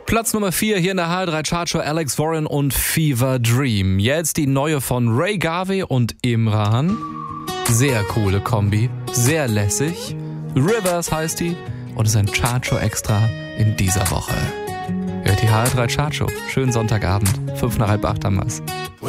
Platz Nummer 4 hier in der HR3 Chartshow, Alex Warren und Fever Dream. Jetzt die neue von Ray Garvey und Imran. Sehr coole Kombi, sehr lässig. Rivers heißt die und ist ein Chartshow extra in dieser Woche. Hört die HR3 Chartshow. Schönen Sonntagabend. 7:55 haben wir's.